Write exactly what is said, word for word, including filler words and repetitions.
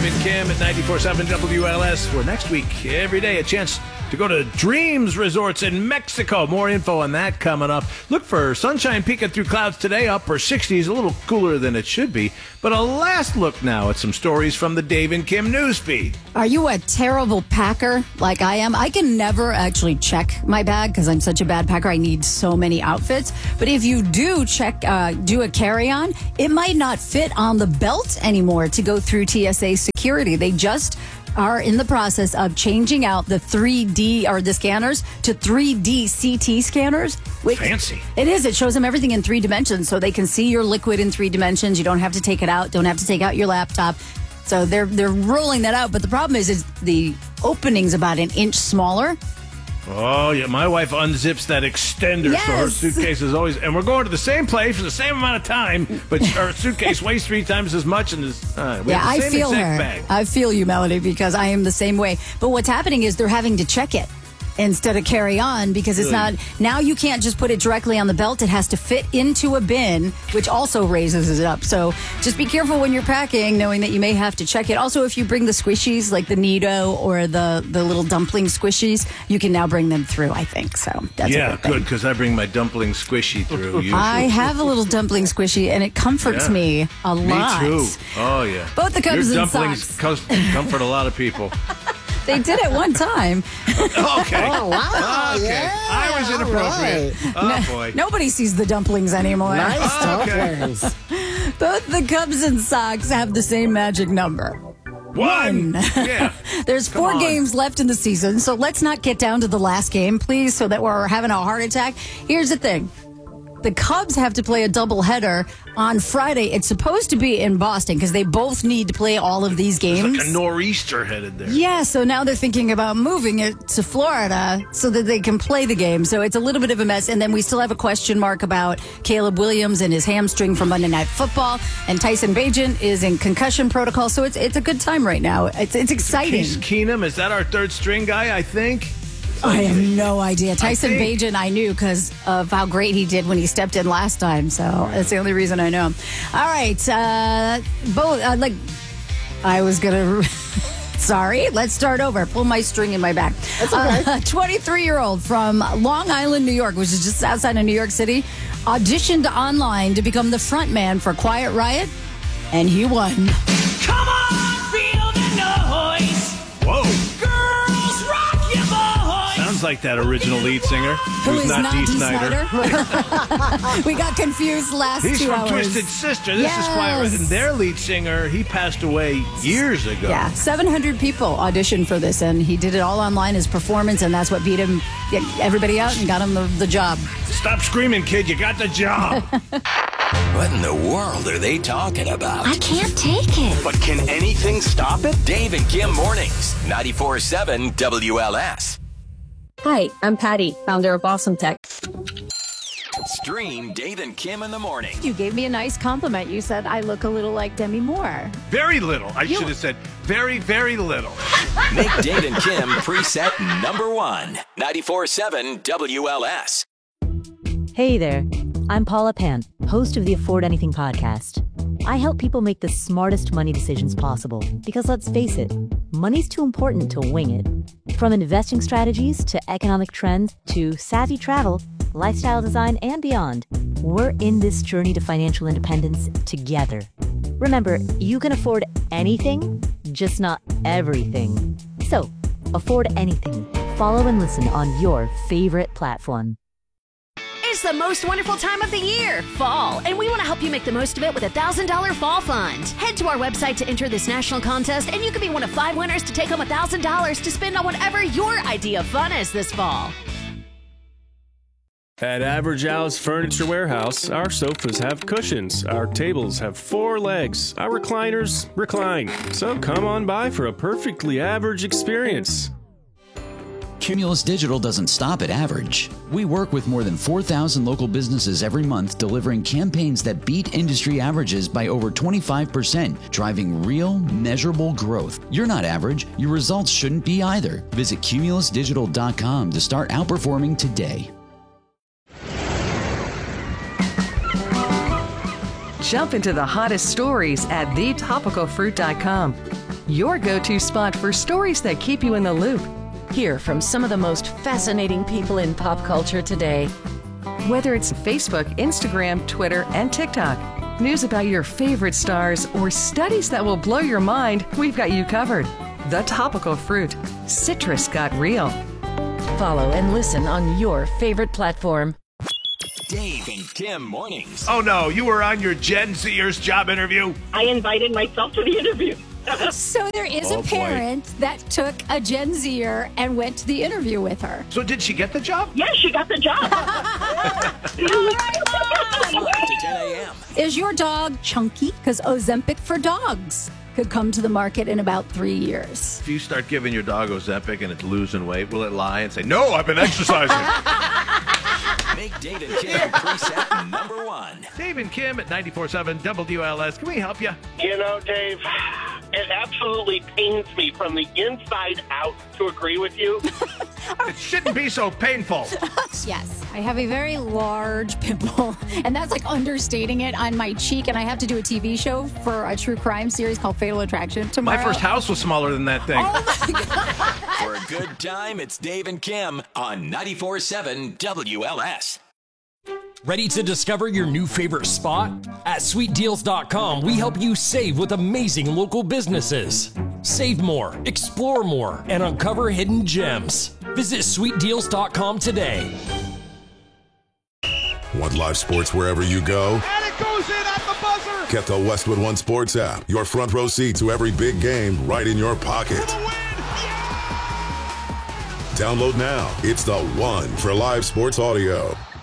and Kim at ninety-four point seven W L S, where next week, every day, a chance to go to Dreams Resorts in Mexico. More info on that coming up. Look for sunshine peeking through clouds today, upper sixties, a little cooler than it should be. But a last look now at some stories from the Dave and Kim newsfeed. Are you a terrible packer like I am? I can never actually check my bag because I'm such a bad packer. I need so many outfits. But if you do check, uh, do a carry-on, it might not fit on the belt anymore to go through T S A security. They just are in the process of changing out the three D or the scanners to three D C T scanners. Which Fancy. It is. It shows them everything in three dimensions, so they can see your liquid in three dimensions. You don't have to take it out. Don't have to take out your laptop. So they're they're rolling that out. But the problem is, is the opening's about an inch smaller. Oh, yeah. My wife unzips that extender, Yes. so her suitcase is always... And we're going to the same place for the same amount of time, but her suitcase weighs three times as much and is... Uh, we Yeah, have I the same feel exact her. bag. I feel you, Melody, because I am the same way. But what's happening is they're having to check it instead of carry on because it's Really? not... Now you can't just put it directly on the belt. It has to fit into a bin, which also raises it up. So just be careful when you're packing, knowing that you may have to check it. Also, if you bring the squishies, like the Nido or the, the little dumpling squishies, you can now bring them through, I think. So that's a Yeah, good thing. good, because I bring my dumpling squishy through. usually. I have a little dumpling squishy, and it comforts Yeah. me a lot. Me too. Oh, yeah. Both the Cubs Your and dumplings Sox. cos- comfort a lot of people. They did it one time. Okay. Oh, wow. Okay. Yeah, I was all inappropriate. right. Oh, boy. Nobody sees the dumplings anymore. Nice Okay. dumplings. Both the Cubs and Sox have the same magic number. One. Yeah. There's Come four on. games left in the season, so let's not get down to the last game, please, so that we're having a heart attack. Here's the thing. The Cubs have to play a doubleheader on Friday. It's supposed to be in Boston because they both need to play all of these games. Like a nor'easter headed there. Yeah, so now they're thinking about moving it to Florida so that they can play the game. So it's a little bit of a mess. And then we still have a question mark about Caleb Williams and his hamstring from Monday Night Football. And Tyson Bagent is in concussion protocol. So it's it's a good time right now. It's it's exciting. Case Keenum, is that our third string guy, I think? I have no idea. Tyson think- Bagent I knew because of how great he did when he stepped in last time. So that's the only reason I know him. All right. Uh, both, uh, like, I was going to... Sorry, let's start over. Pull my string in my back. That's okay. A twenty-three-year-old from Long Island, New York, which is just outside of New York City, auditioned online to become the front man for Quiet Riot, and he won. Come on, feel the noise. Whoa. Girls, rock your boys. Sounds like that original lead singer. Who who's is not, not Dee Dee Snider. Snider? We got confused last He's two from hours. Twisted Sister. This is Quiet Riot. Yes. And their lead singer, he passed away years ago. Yeah, seven hundred people auditioned for this, and he did it all online, his performance, and that's what beat him, everybody out and got him the, the job. Stop screaming, kid. You got the job. What in the world are they talking about? I can't take it. But can anything stop it? Dave and Kim Mornings, ninety-four point seven W L S. Hi, I'm Patty, founder of Awesome Tech. Stream Dave and Kim in the morning. You gave me a nice compliment. You said I look a little like Demi Moore. Very little. I You- should have said very, very little. Make Dave and Kim preset number one, ninety-four point seven W L S. Hey there, I'm Paula Pan, host of the Afford Anything podcast. I help people make the smartest money decisions possible because let's face it, money's too important to wing it. From investing strategies to economic trends to savvy travel, lifestyle design, and beyond, we're in this journey to financial independence together. Remember, you can afford anything, just not everything. So, afford anything. Follow and listen on your favorite platform. It's the most wonderful time of the year, fall, and we want to help you make the most of it with a one thousand dollars fall fund. Head to our website to enter this national contest, and you could be one of five winners to take home one thousand dollars to spend on whatever your idea of fun is this fall. At Average Al's Furniture Warehouse, our sofas have cushions, our tables have four legs, our recliners recline. So come on by for a perfectly average experience. Cumulus Digital doesn't stop at average. We work with more than four thousand local businesses every month, delivering campaigns that beat industry averages by over twenty-five percent, driving real, measurable growth. You're not average. Your results shouldn't be either. Visit cumulus digital dot com to start outperforming today. Jump into the hottest stories at the topical fruit dot com. your go-to spot for stories that keep you in the loop. Hear from some of the most fascinating people in pop culture today. Whether it's Facebook, Instagram, Twitter, and TikTok, news about your favorite stars, or studies that will blow your mind, we've got you covered. The Topical Fruit. Citrus got real. Follow and listen on your favorite platform. Dave and Kim mornings. Oh no, you were on your Gen Zers job interview? I invited myself to the interview. So there is Oh, a boy. parent that took a Gen Zer and went to the interview with her. So did she get the job? Yes, she got the job. to ten a.m. Is your dog chunky? Because Ozempic for dogs could come to the market in about three years. If you start giving your dog Ozempic and it's losing weight, will it lie and say, no, I've been exercising? Make Dave and Kim preset number one. Dave and Kim at ninety-four point seven W L S. Can we help you? You know, Dave, it absolutely pains me from the inside out to agree with you. It shouldn't be so painful. Yes, I have a very large pimple, and that's like understating it on my cheek, and I have to do a T V show for a true crime series called Fatal Attraction tomorrow. My first house was smaller than that thing. Oh my God. For a good time, it's Dave and Kim on ninety-four point seven W L S. Ready to discover your new favorite spot? At sweet deals dot com, we help you save with amazing local businesses. Save more, explore more, and uncover hidden gems. Visit sweet deals dot com today. Want live sports wherever you go? And it goes in at the buzzer! Get the Westwood One Sports app. Your front row seat to every big game right in your pocket. Download now. It's the one for live sports audio.